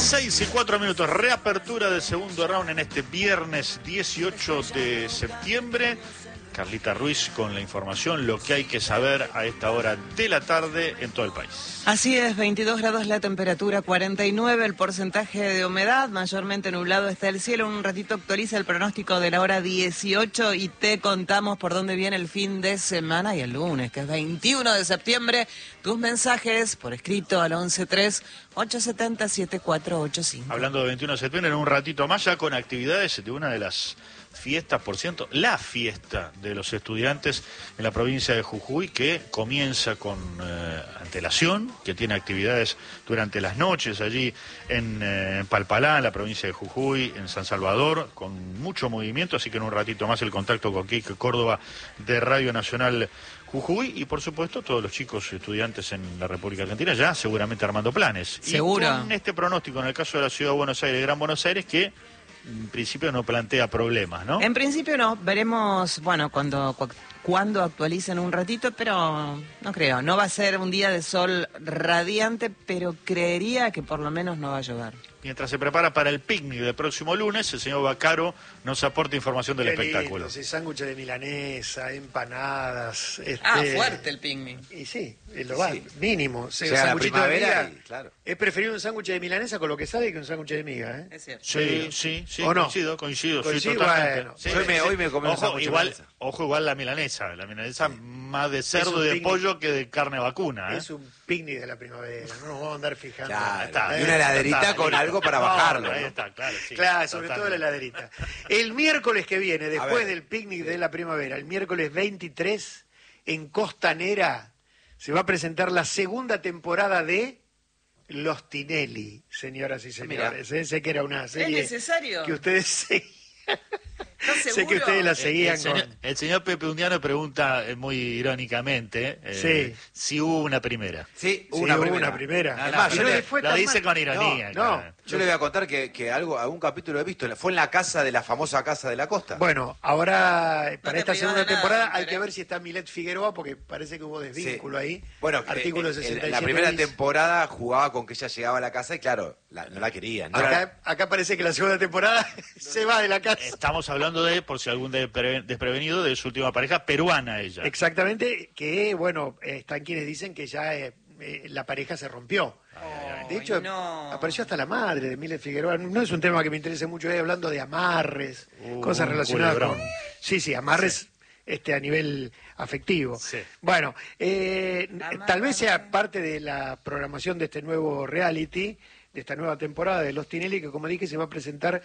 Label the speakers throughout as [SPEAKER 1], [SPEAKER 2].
[SPEAKER 1] 6:04, reapertura del segundo round en este viernes 18 de septiembre. Carlita Ruiz con la información, lo que hay que saber a esta hora de la tarde en todo el país.
[SPEAKER 2] Así es, 22 grados la temperatura, 49 el porcentaje de humedad, mayormente nublado está el cielo. Un ratito actualiza el pronóstico de la hora 18 y te contamos por dónde viene el fin de semana y el lunes, que es 21 de septiembre. Tus mensajes por escrito al 11-3-870-7485.
[SPEAKER 1] Hablando de 21 de septiembre, en un ratito más ya con actividades de una de las fiestas, por cierto, la fiesta de los estudiantes en la provincia de Jujuy, que comienza con antelación, que tiene actividades durante las noches allí en Palpalá, en la provincia de Jujuy, en San Salvador, con mucho movimiento, así que en un ratito más el contacto con Quique Córdoba de Radio Nacional Jujuy y por supuesto todos los chicos estudiantes en la República Argentina ya seguramente armando planes.
[SPEAKER 2] ¿Seguro?
[SPEAKER 1] Y con este pronóstico en el caso de la Ciudad de Buenos Aires, Gran Buenos Aires, que en principio no plantea problemas, ¿no?
[SPEAKER 2] En principio no, veremos, bueno, cuando actualicen un ratito, pero no creo. No va a ser un día de sol radiante, pero creería que por lo menos no va a llover.
[SPEAKER 1] Mientras se prepara para el picnic del próximo lunes, el señor Baccaro nos aporta información del espectáculo.
[SPEAKER 3] Lindo, sí, sándwiches de milanesa, empanadas.
[SPEAKER 2] Fuerte el picnic.
[SPEAKER 3] Y sí, mínimo.
[SPEAKER 4] O sea, la primavera, claro.
[SPEAKER 3] Es preferible un sándwich de milanesa con lo que sabe que un sándwich de miga, ¿eh?
[SPEAKER 2] Es cierto.
[SPEAKER 1] Sí,
[SPEAKER 3] ¿O no?
[SPEAKER 1] coincido, sí,
[SPEAKER 3] Coincido,
[SPEAKER 1] totalmente.
[SPEAKER 3] bueno.
[SPEAKER 1] Sí,
[SPEAKER 4] Hoy me comí un sándwich de milanesa.
[SPEAKER 1] Ojo, igual la milanesa más de cerdo y de pollo que de carne vacuna, ¿eh?
[SPEAKER 3] Es un picnic de la primavera, no nos vamos a andar fijando.
[SPEAKER 4] Claro, y una heladerita con algo para bajarlo.
[SPEAKER 1] Ahí está, claro. Sí,
[SPEAKER 3] claro, sobre todo la heladerita. El miércoles que viene, después del picnic de la primavera, el miércoles 23, en Costanera, se va a presentar la segunda temporada de Los Tinelli, señoras y señores. Sé que era una serie
[SPEAKER 2] ¿Es necesario?
[SPEAKER 3] que ustedes seguían.
[SPEAKER 2] ¿Estás seguro?
[SPEAKER 3] Sé que ustedes la seguían
[SPEAKER 1] el señor Pepe Undiano pregunta muy irónicamente si hubo una primera.
[SPEAKER 4] Sí,
[SPEAKER 3] hubo una primera.
[SPEAKER 4] Además,
[SPEAKER 1] lo dice con ironía.
[SPEAKER 3] No,
[SPEAKER 4] yo le voy a contar que algún capítulo he visto. Fue en la casa de la famosa Casa de la Costa.
[SPEAKER 3] Bueno, ahora para
[SPEAKER 2] te
[SPEAKER 3] esta
[SPEAKER 2] privaba
[SPEAKER 3] segunda
[SPEAKER 2] de nada,
[SPEAKER 3] temporada hay
[SPEAKER 2] ¿no?
[SPEAKER 3] que ver si está Milet Figueroa, porque parece que hubo desvínculo ahí.
[SPEAKER 4] Bueno,
[SPEAKER 3] artículo 67.
[SPEAKER 4] la primera temporada jugaba con que ella llegaba a la casa y claro, no la querían.
[SPEAKER 3] Acá parece que la segunda temporada se va de la casa.
[SPEAKER 1] Estamos hablando de, por si algún desprevenido, de su última pareja peruana ella.
[SPEAKER 3] Exactamente, que bueno, están quienes dicen que ya la pareja se rompió. De hecho, apareció hasta la madre de Milet Figueroa. No es un tema que me interese mucho, hablando de amarres, cosas relacionadas
[SPEAKER 1] culebrón.
[SPEAKER 3] con... Sí, amarres a nivel afectivo.
[SPEAKER 1] Sí.
[SPEAKER 3] Bueno, tal vez sea parte de la programación de este nuevo reality, de esta nueva temporada de Los Tinelli, que como dije se va a presentar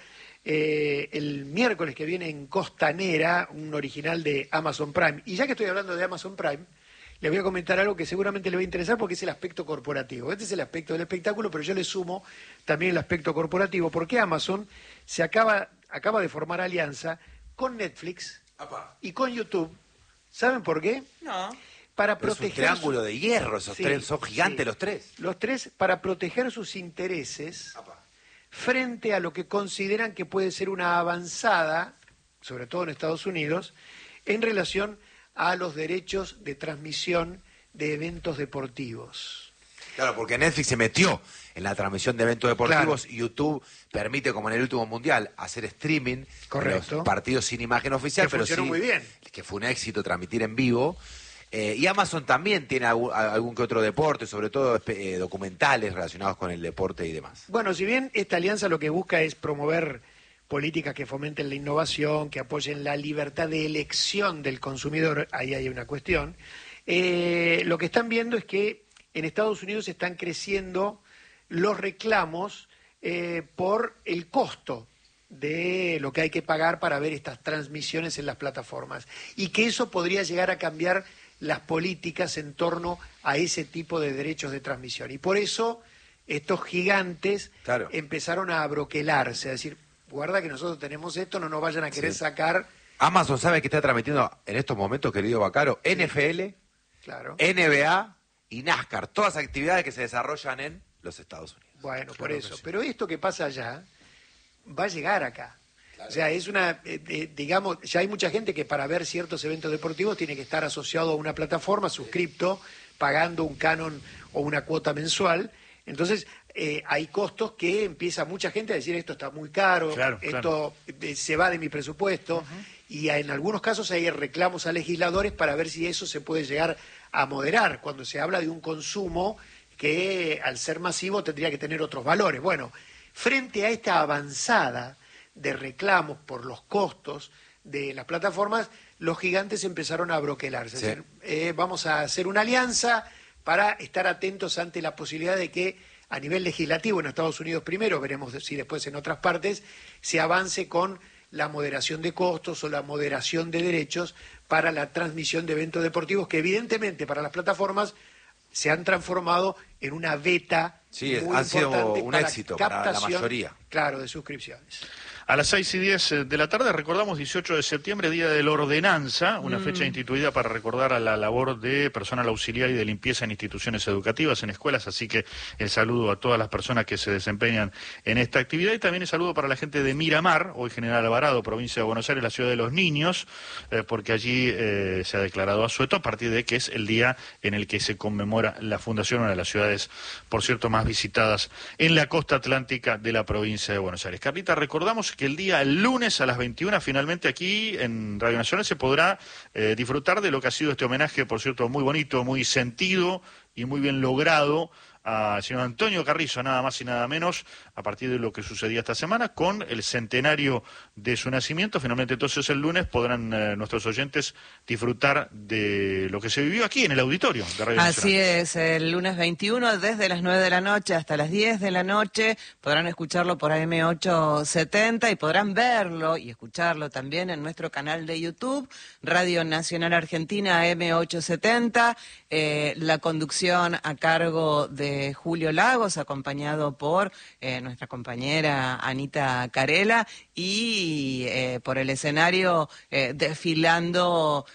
[SPEAKER 3] el miércoles que viene en Costanera, un original de Amazon Prime. Y ya que estoy hablando de Amazon Prime, le voy a comentar algo que seguramente le va a interesar porque es el aspecto corporativo. Este es el aspecto del espectáculo, pero yo le sumo también el aspecto corporativo, porque Amazon acaba de formar alianza con Netflix y con YouTube. ¿Saben por qué?
[SPEAKER 2] No.
[SPEAKER 3] Para
[SPEAKER 4] Pero
[SPEAKER 3] proteger
[SPEAKER 4] es un triángulo de hierro, esos tres, son gigantes los tres.
[SPEAKER 3] Los tres, para proteger sus intereses frente a lo que consideran que puede ser una avanzada, sobre todo en Estados Unidos, en relación a los derechos de transmisión de eventos deportivos.
[SPEAKER 4] Claro, porque Netflix se metió en la transmisión de eventos deportivos, claro. YouTube permite, como en el último mundial, hacer streaming.
[SPEAKER 3] Correcto.
[SPEAKER 4] Los partidos sin imagen oficial,
[SPEAKER 3] que funcionó muy bien.
[SPEAKER 4] Que fue un éxito transmitir en vivo. Y Amazon también tiene algún que otro deporte, sobre todo documentales relacionados con el deporte y demás.
[SPEAKER 3] Bueno, si bien esta alianza lo que busca es promover políticas que fomenten la innovación, que apoyen la libertad de elección del consumidor, ahí hay una cuestión, lo que están viendo es que en Estados Unidos están creciendo los reclamos por el costo de lo que hay que pagar para ver estas transmisiones en las plataformas, y que eso podría llegar a cambiar las políticas en torno a ese tipo de derechos de transmisión. Y por eso estos gigantes empezaron a abroquelarse, a decir, guarda que nosotros tenemos esto, no nos vayan a querer sacar.
[SPEAKER 4] Amazon sabe que está transmitiendo en estos momentos, querido Baccaro, NFL, NBA y NASCAR, todas actividades que se desarrollan en los Estados Unidos.
[SPEAKER 3] Bueno, por eso. Pero esto que pasa allá va a llegar acá. O sea, es una, digamos, ya hay mucha gente que para ver ciertos eventos deportivos tiene que estar asociado a una plataforma, suscripto, pagando un canon o una cuota mensual. Entonces, hay costos que empieza mucha gente a decir esto está muy caro, esto se va de mi presupuesto, y en algunos casos hay reclamos a legisladores para ver si eso se puede llegar a moderar, cuando se habla de un consumo que al ser masivo tendría que tener otros valores. Bueno, frente a esta avanzada de reclamos por los costos de las plataformas, los gigantes empezaron a broquelarse. Sí. Es decir, vamos a hacer una alianza para estar atentos ante la posibilidad de que a nivel legislativo en Estados Unidos primero, veremos si después en otras partes, se avance con la moderación de costos o la moderación de derechos para la transmisión de eventos deportivos que evidentemente para las plataformas se han transformado en una beta muy
[SPEAKER 4] han sido un
[SPEAKER 3] para
[SPEAKER 4] éxito para la mayoría.
[SPEAKER 3] Claro, de suscripciones.
[SPEAKER 1] A las 6:10 de la tarde recordamos 18 de septiembre, Día de la Ordenanza, una fecha instituida para recordar a la labor de personal auxiliar y de limpieza en instituciones educativas, en escuelas, así que el saludo a todas las personas que se desempeñan en esta actividad y también el saludo para la gente de Miramar, hoy General Alvarado, provincia de Buenos Aires, la ciudad de los niños, porque allí se ha declarado asueto a partir de que es el día en el que se conmemora la fundación, una de las ciudades, por cierto, más visitadas en la costa atlántica de la provincia de Buenos Aires. Carlita, recordamos que el lunes a las 21 finalmente aquí en Radio Nacional se podrá disfrutar de lo que ha sido este homenaje, por cierto, muy bonito, muy sentido y muy bien logrado al señor Antonio Carrizo, nada más y nada menos, a partir de lo que sucedía esta semana, con el centenario de su nacimiento. Finalmente, entonces, el lunes podrán nuestros oyentes disfrutar de lo que se vivió aquí en el auditorio de Radio Nacional.
[SPEAKER 2] Así es, el lunes 21, desde las 9 de la noche hasta las 10 de la noche, podrán escucharlo por AM870 y podrán verlo y escucharlo también en nuestro canal de YouTube, Radio Nacional Argentina AM870, la conducción a cargo de Julio Lagos, acompañado por nuestra compañera Anita Carela, y por el escenario desfilando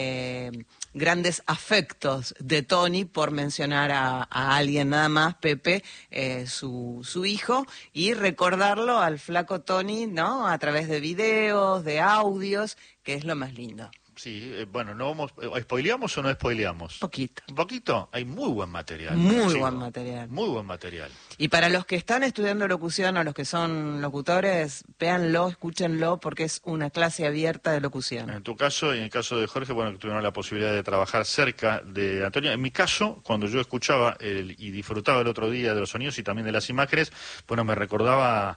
[SPEAKER 2] grandes afectos de Tony, por mencionar a alguien nada más, Pepe, su hijo, y recordarlo al flaco Tony, ¿no? A través de videos, de audios, que es lo más lindo.
[SPEAKER 1] Sí, bueno, no vamos, ¿spoileamos o no spoileamos?
[SPEAKER 2] Poquito.
[SPEAKER 1] ¿Un poquito? Hay muy buen material.
[SPEAKER 2] Muy buen material.
[SPEAKER 1] Muy buen material.
[SPEAKER 2] Y para los que están estudiando locución o los que son locutores, véanlo, escúchenlo, porque es una clase abierta de locución.
[SPEAKER 1] En tu caso y en el caso de Jorge, bueno, que tuvieron la posibilidad de trabajar cerca de Antonio. En mi caso, cuando yo escuchaba y disfrutaba el otro día de los sonidos y también de las imágenes, bueno, me recordaba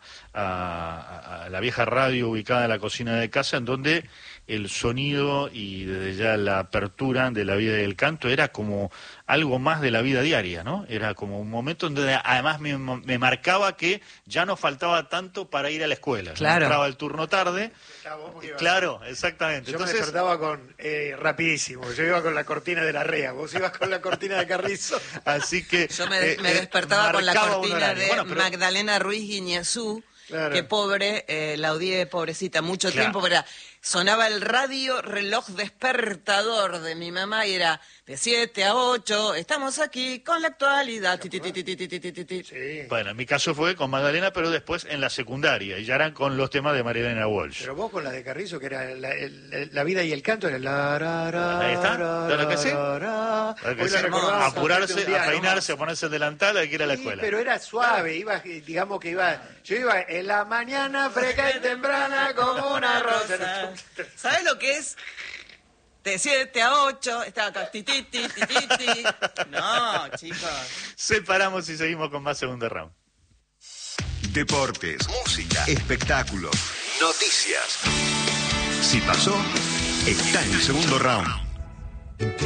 [SPEAKER 1] a la vieja radio ubicada en la cocina de casa, en donde el sonido y desde ya la apertura de la vida y el canto era como algo más de la vida diaria, ¿no? Era como un momento en donde además me marcaba que ya no faltaba tanto para ir a la escuela.
[SPEAKER 2] Claro.
[SPEAKER 1] Entraba el turno tarde. Claro, exactamente.
[SPEAKER 3] Yo
[SPEAKER 1] Entonces,
[SPEAKER 3] me despertaba rapidísimo. Yo iba con la cortina de la REA, vos ibas con la cortina de Carrizo.
[SPEAKER 1] Así que
[SPEAKER 2] yo me despertaba con la cortina de Magdalena Ruiz Guiñazú.
[SPEAKER 3] Claro.
[SPEAKER 2] Que pobre, la odié, pobrecita, mucho tiempo, pero sonaba el radio reloj despertador de mi mamá y era de 7 a 8, estamos aquí con la actualidad.
[SPEAKER 3] Sí.
[SPEAKER 1] Bueno, en mi caso fue con Magdalena, pero después en la secundaria, y ya eran con los temas de María Elena Walsh.
[SPEAKER 3] Pero vos con la de Carrizo, que era la vida y el canto, era
[SPEAKER 1] ahí está, claro que sí. Apurarse, a peinarse, a ponerse el delantal, hay que ir a la escuela.
[SPEAKER 3] Pero era suave, yo iba en la mañana fresca y temprana como una rosa.
[SPEAKER 2] ¿Sabes lo que es? De 7 a 8, estaba acá, No, chicos.
[SPEAKER 1] Separamos y seguimos con más segundo round.
[SPEAKER 5] Deportes, música, espectáculos, noticias. Si pasó, está en el segundo round.